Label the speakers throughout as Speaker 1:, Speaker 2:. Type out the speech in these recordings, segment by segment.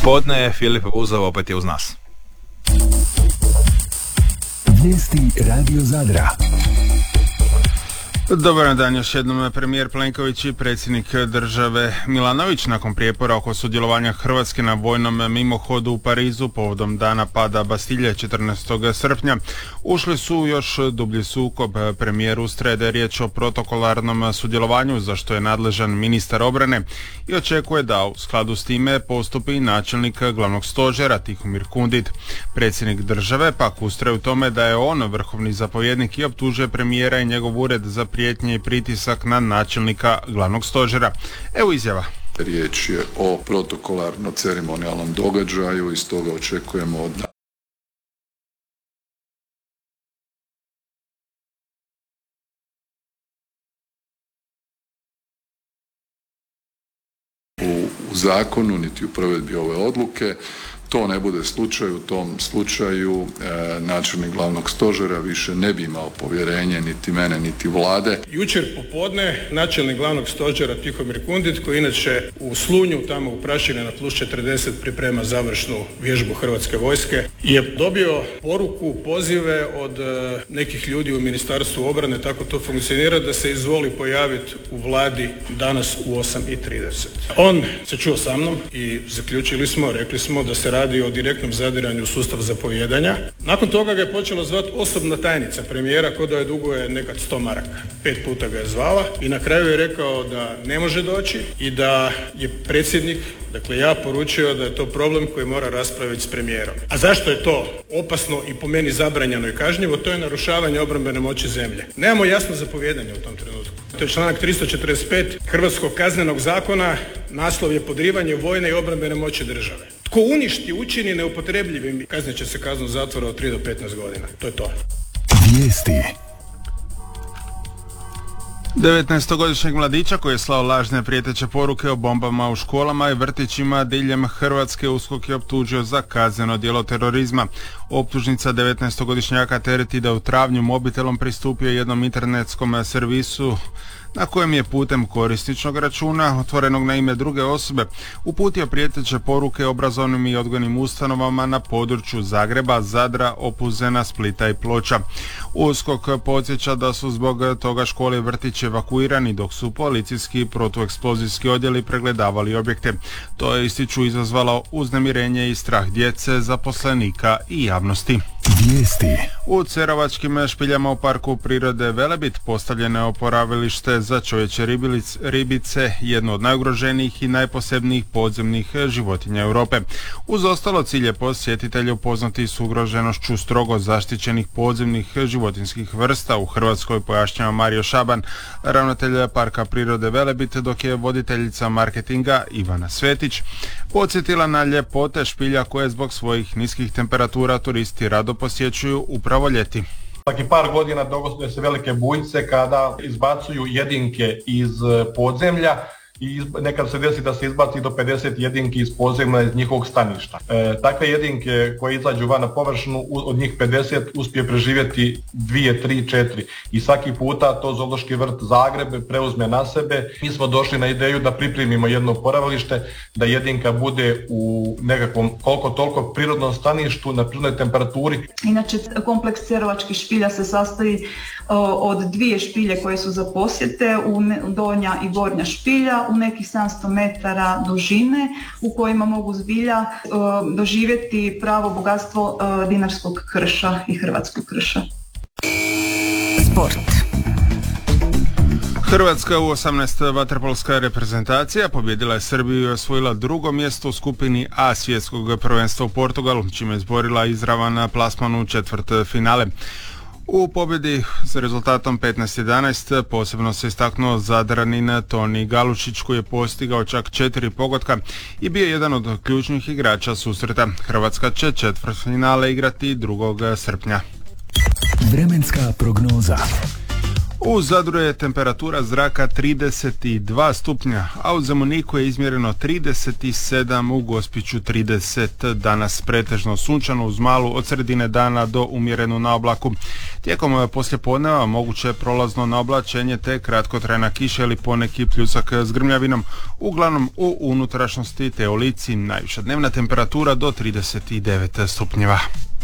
Speaker 1: Podne, Filip Buzov opet je uz nas.
Speaker 2: Vijesti Radio Zadra.
Speaker 3: Dobar dan, još jednom premijer Plenković i predsjednik države Milanović nakon prijepora oko sudjelovanja Hrvatske na vojnom mimohodu u Parizu povodom dana pada Bastilje 14. srpnja ušli su u još dublji sukob. Premijer ustraje da je riječ o protokolarnom sudjelovanju za što je nadležan ministar obrane i očekuje da u skladu s time postupi načelnik glavnog stožera Tihomir Kundit. Predsjednik države pak ustraje u tome da je on vrhovni zapovjednik i optužuje premijera i njegov ured za prijetnje i pritisak na načelnika glavnog stožera. Evo izjava.
Speaker 4: Riječ je o protokolarno-ceremonijalnom događaju i stoga očekujemo od u zakonu niti u provedbi ove odluke. To ne bude slučaj, u tom slučaju načelnik glavnog stožera više ne bi imao povjerenje niti mene niti vlade.
Speaker 5: Jučer popodne načelnik glavnog stožera Tihomir Kundit, koji inače u Slunju, tamo u Prašini na +40 priprema završnu vježbu Hrvatske vojske, je dobio poruku, pozive od nekih ljudi u Ministarstvu obrane, tako to funkcionira, da se izvoli pojaviti u vladi danas u 8:30. On se čuo sa mnom i zaključili smo, rekli smo da se radi o direktnom zadiranju u sustav zapovijedanja. Nakon toga ga je počela zvati osobna tajnica premijera, ko da je duguje nekad 100 maraka. 5 puta ga je zvala i na kraju je rekao da ne može doći i da je predsjednik, dakle ja, poručio da je to problem koji mora raspraviti s premijerom. A zašto je to opasno i po meni zabranjeno i kažnjivo? To je narušavanje obrambene moći zemlje. Nemamo jasno zapovijedanje u tom trenutku. To je članak 345 Hrvatskog kaznenog zakona, naslov je podrivanje vojne i obrambene moći države. Tko uništi, učini neupotrebljivim, kaznit će se kaznom zatvora od 3 do 15 godina. To je to.
Speaker 2: Vijesti.
Speaker 3: 19-godišnjeg mladića koji je slao lažne prijeteće poruke o bombama u školama i vrtićima diljem Hrvatske USKOK je optužio za kazneno djelo terorizma. Optužnica 19-godišnjaka tereti da u travnju mobitelom pristupio jednom internetskom servisu na kojem je putem korisničnog računa, otvorenog na ime druge osobe, uputio prijeteće poruke obrazovnim i odgojnim ustanovama na području Zagreba, Zadra, Opuzena, Splita i Ploča. USKOK podsjeća da su zbog toga škole i vrtići evakuirani, dok su policijski i protueksplozijski odjeli pregledavali objekte. To je, ističu, izazvalo uznemirenje i strah djece, zaposlenika i javnosti.
Speaker 2: Vijesti.
Speaker 3: U Cerovačkim špiljama u parku prirode Velebit postavljeno je oporavilište za čovječje ribice, jedno od najugroženijih i najposebnijih podzemnih životinja Europe. Uz ostalo, cilj je posjetitelju upoznati s ugroženošću strogo zaštićenih podzemnih životinskih vrsta u Hrvatskoj, pojašnjava Mario Šaban, ravnatelj parka prirode Velebit, dok je voditeljica marketinga Ivana Svetić podsjetila na ljepote špilja koje zbog svojih niskih temperatura turisti rado posjećuju upravo ljeti.
Speaker 6: Svaki par godina dogode se velike bujice kada izbacuju jedinke iz podzemlja i nekad se desi da se izbaci do 50 jedinki iz podzemlja iz njihovog staništa. Takve jedinke koje izađu van na površinu, od njih 50 uspije preživjeti 2, 3, 4 i svaki puta to Zoološki vrt Zagreb preuzme na sebe. Mi smo došli na ideju da pripremimo jedno oporavilište, da jedinka bude u nekakvom koliko toliko prirodnom staništu na prirodnoj temperaturi.
Speaker 7: Inače, kompleks Cerovačkih špilja se sastoji od 2 špilje koje su za posjete, donja i gornja špilja, u nekih 700 metara dužine, u kojima mogu zbilja doživjeti pravo bogatstvo dinarskog krša i hrvatskog krša.
Speaker 2: Sport.
Speaker 3: Hrvatska U18 vaterpolska reprezentacija pobjedila je Srbiju i osvojila 2. mjesto u skupini A svjetskog prvenstva u Portugalu, čime je izborila izravan plasman u četvrtfinale. U pobjedi s rezultatom 15-11 posebno se istaknuo Zadranin Toni Galušić, koji je postigao čak 4 pogotka i bio jedan od ključnih igrača susreta. Hrvatska će četvrtfinale igrati 2. srpnja.
Speaker 2: Vremenska prognoza.
Speaker 3: U Zadru je temperatura zraka 32 stupnja, a u Zemuniku je izmjereno 37, u Gospiću 30. Danas pretežno sunčano uz malu od sredine dana do umjerenu na oblaku. Tijekom poslijepodneva moguće je prolazno naoblačenje te kratkotrajna kiša ili poneki pljusak s grmljavinom, uglavnom u unutrašnjosti te u Lici. Najviša dnevna temperatura do 39 stupnjeva.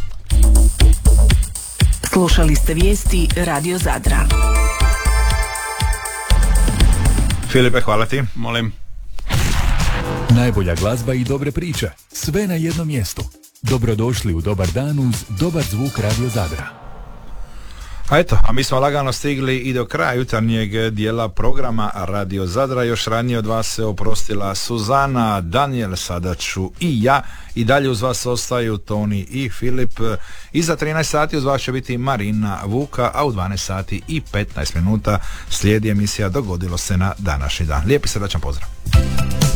Speaker 2: Slušali ste vijesti Radio Zadra.
Speaker 1: Filipe, hvala ti.
Speaker 3: Molim.
Speaker 2: Najbolja glazba i dobre priče. Sve na jednom mjestu. Dobrodošli u Dobar dan uz dobar zvuk Radio Zadra.
Speaker 1: A mi smo lagano stigli i do kraja jutarnjeg dijela programa Radio Zadra. Još ranije od vas se oprostila Suzana, Daniel, sada ću i ja. I dalje uz vas ostaju Toni i Filip. Iza 13 sati uz vas će biti Marina Vuka, a u 12 sati i 15 minuta slijedi emisija Dogodilo se na današnji dan. Lijepi srdačan pozdrav.